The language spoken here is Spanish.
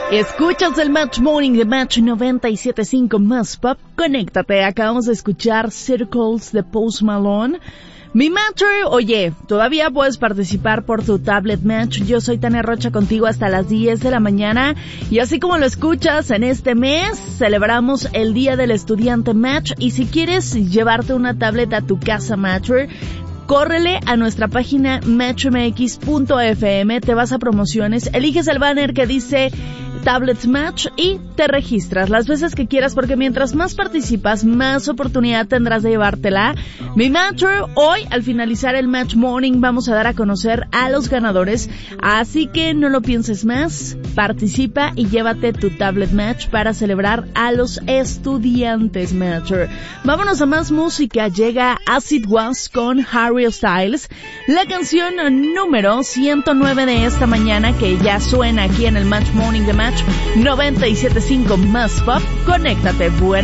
Escuchas el Match Morning de Match 97.5 Más Pop. Conéctate, acabamos de escuchar Circles de Post Malone. Mi Matcher, oye, todavía puedes participar por tu tablet Match. Yo soy Tania Rocha contigo hasta las 10 de la mañana. Y así como lo escuchas, en este mes celebramos el Día del Estudiante Match. Y si quieres llevarte una tablet a tu casa Matcher, córrele a nuestra página matchmx.fm, te vas a promociones, eliges el banner que dice Tablets Match y te registras las veces que quieras, porque mientras más participas, más oportunidad tendrás de llevártela. Mi Matcher, hoy al finalizar el Match Morning vamos a dar a conocer a los ganadores, así que no lo pienses más, participa y llévate tu Tablet Match para celebrar a los estudiantes Matcher. Vámonos a más música, llega As It Was con Harry Styles, la canción número 109 de esta mañana que ya suena aquí en el Match Morning de Match 97.5 Más Pop. Conéctate, buena